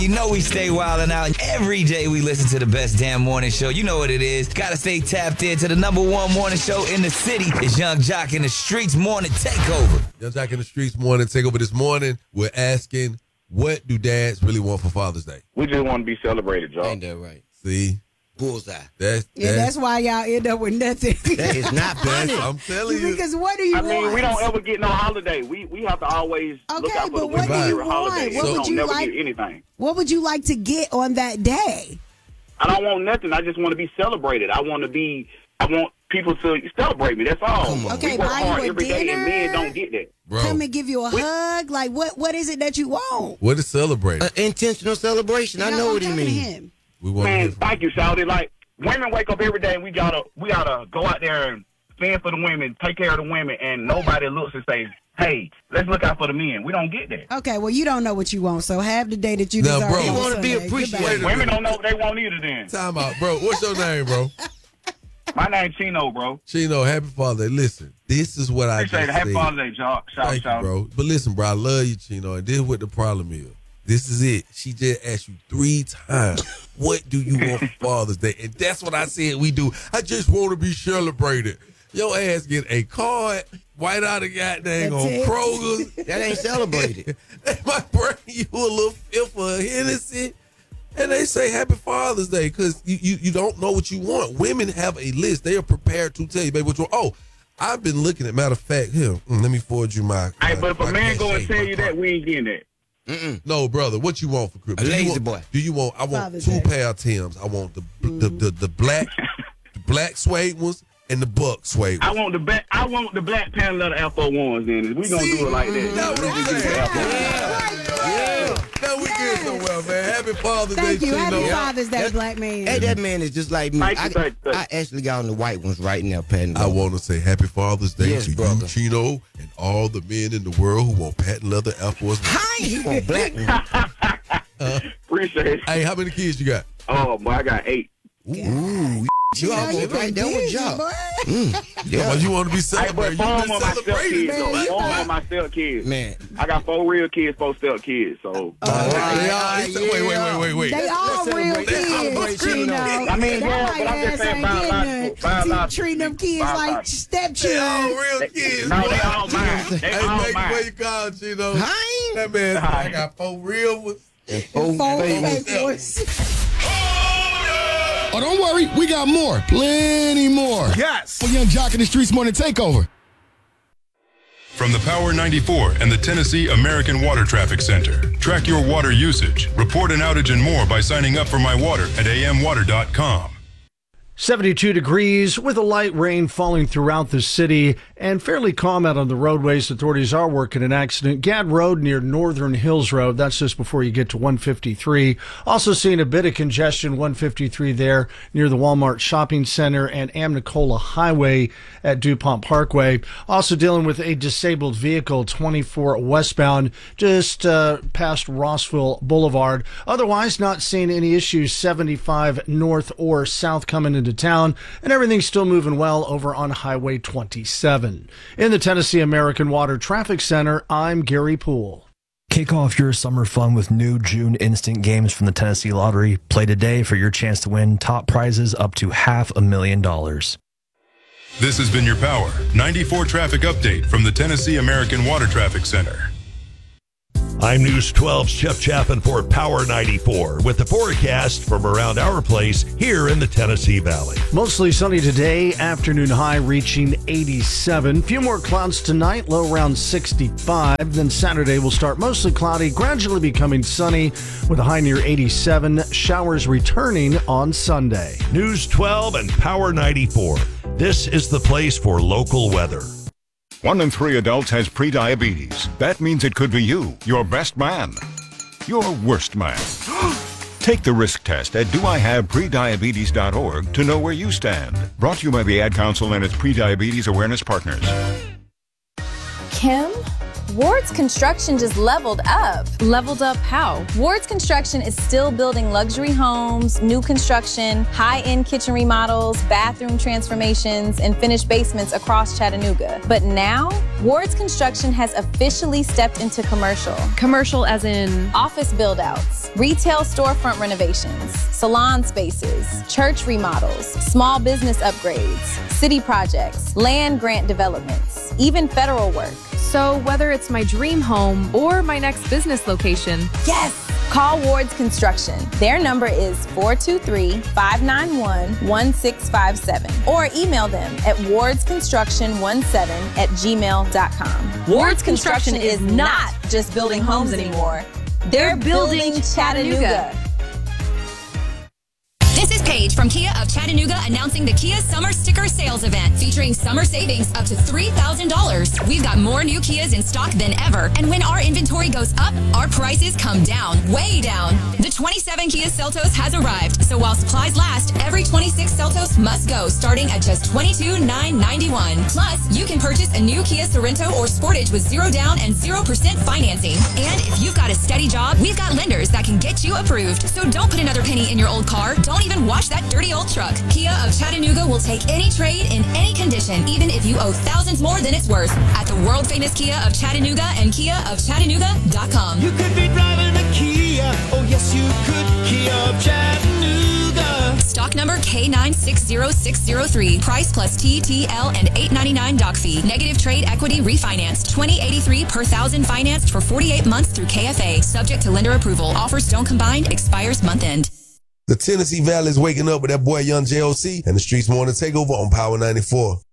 You know we stay wildin' out. Every day we listen to the best damn morning show. You know what it is. Gotta stay tapped into the number one morning show in the city. It's Young Jock in the Streets Morning Takeover. Young Jock in the Streets Morning Takeover. This morning, we're asking, what do dads really want for Father's Day? We just want to be celebrated, y'all. Ain't that right? See? Bullseye. That's why y'all end up with nothing. That is not funny. I'm telling you. Because what do you want? I mean, we don't ever get no holiday. We have to always look out for the women during holidays. What would we you don't never like? get anything. What would you like to get on that day? I don't want nothing. I just want to be celebrated. I want people to celebrate me. That's all. Okay, we work buy you hard a every day, and men dinner? don't get that. Bro, Come and give you a hug? Like, what is it that you want? what is celebrating? Intentional celebration. I know what he means. We want Man, to thank you, Shawty. Like, women wake up every day, and we gotta go out there and fend for the women, take care of the women, and nobody looks and says, hey, let's look out for the men. We don't get that. Okay, well, you don't know what you want, so have the day that you Now, deserve. bro, You want to be Sunday. appreciated. Goodbye. Women don't know what they want either then. Time out, bro. What's your name, bro? My name's Chino, bro. Chino, happy Father's Day. Listen, this is what I just Appreciate it. Happy said. Father's Day, Jock. Thank you, bro. But listen, bro, I love you, Chino, and this is what the problem is. This is it. She just asked you 3 times, what do you want for Father's Day? And that's what I said we do. I just want to be celebrated. Your ass get a card, white out of goddamn on Kroger's. That ain't celebrated. They might bring you a little fifth of Hennessy, and they say Happy Father's Day because you don't know what you want. Women have a list. They are prepared to tell you, baby, what you want. Oh, I've been looking at, matter of fact, here, let me forward you my. Hey, but if a man go and tell you card. that, we ain't getting that. No, brother. What you want for Christmas? A lazy boy. Do you want? I want Father's 2 Day. pair of Timbs. I want the black suede ones and the buck suede I ones. want the black pan leather Air Force Ones. Then we gonna do it like that. That's what I'm saying. Now we get somewhere, man. Happy Father's Thank Day, you. Chino. Happy Father's Day, black man. Hey, that man is just like me. Thank you. I actually got on the white ones right now, Patton. I want to say Happy Father's Day Yes, to brother. you, Chino, and all the men in the world who want patent leather Air Force Ones. Hi, he want black ones. Appreciate it. Hey, how many kids you got? Oh boy, I got 8. Ooh, you almost right there with y'all. Yeah. You want to be Hey, but celebrated. 4 You've of been my step celebrating. kids. Man, Though. 4 of my step kids. Man. I got 4 real kids, 4 step kids. So Wait. They all real kids, Chino. I mean, yeah, but I'm just saying biological. Treating them kids like They all stepchildren. real kids. No, bro. they all mine. They Hey, all make it where mine. you call, Chino. Hi. That man, I got 4 real ones. Four famous. fake ones. Oh, don't worry. We got more. Plenty more. Yes. For Young Jock in the Streets Morning Takeover. From the Power 94 and the Tennessee American Water Traffic Center. Track your water usage, report an outage and more by signing up for My Water at amwater.com. 72 degrees with a light rain falling throughout the city and fairly calm out on the roadways. Authorities are working an accident. Gad Road near Northern Hills Road. That's just before you get to 153. Also seeing a bit of congestion, 153 there near the Walmart Shopping Center and Amnicola Highway at DuPont Parkway. Also dealing with a disabled vehicle, 24 westbound, just past Rossville Boulevard. Otherwise, not seeing any issues, 75 north or south coming into town, and everything's still moving well over on Highway 27. In the Tennessee American Water Traffic Center, I'm Gary Poole. Kick off your summer fun with new June instant games from the Tennessee Lottery. Play today for your chance to win top prizes up to $500,000. This has been your Power 94 traffic update from the Tennessee American Water Traffic Center. I'm News 12's Jeff Chappin for Power 94 with the forecast from around our place here in the Tennessee Valley. Mostly sunny today, afternoon high reaching 87. Few more clouds tonight, low around 65. Then Saturday will start mostly cloudy, gradually becoming sunny with a high near 87. Showers returning on Sunday. News 12 and Power 94. This is the place for local weather. 1 in 3 adults has prediabetes. That means it could be you, your best man, your worst man. Take the risk test at doihaveprediabetes.org to know where you stand. Brought to you by the Ad Council and its Prediabetes Awareness Partners. Kim, Ward's Construction just leveled up. Leveled up how? Ward's Construction is still building luxury homes, new construction, high-end kitchen remodels, bathroom transformations, and finished basements across Chattanooga. But now, Ward's Construction has officially stepped into commercial. Commercial as in? Office build-outs, retail storefront renovations, salon spaces, church remodels, small business upgrades, city projects, land grant developments, even federal work. So whether it's my dream home or my next business location. Yes! Call Ward's Construction. Their number is 423-591-1657 or email them at wardsconstruction17@gmail.com. Ward's Construction is not just building homes anymore. They're building Chattanooga. This is Paige from Kia of Chattanooga announcing the Kia Summer Sticker Sales Event featuring summer savings up to $3,000. We've got more new Kias in stock than ever, and when our inventory goes up, our prices come down, way down. The 27 Kia Seltos has arrived, so while supplies last, every 26 Seltos must go, starting at just $22,991. Plus, you can purchase a new Kia Sorento or Sportage with 0 down and 0% financing. And if you've got a steady job, we've got lenders that can get you approved. So don't put another penny in your old car. Don't even wash that dirty old truck. Kia of Chattanooga will take any trade in any condition, even if you owe thousands more than it's worth. At the world famous Kia of Chattanooga and KiaofChattanooga.com. You could be driving a Kia. Oh yes, you could. Kia of Chattanooga. Stock number K960603. Price plus TTL and $899 doc fee. Negative trade equity refinanced. $20.83 per thousand financed for 48 months through KFA. Subject to lender approval. Offers don't combine. Expires month end. The Tennessee Valley is waking up with that boy Young J.O.C. and the Streets Morning Takeover on Power 94.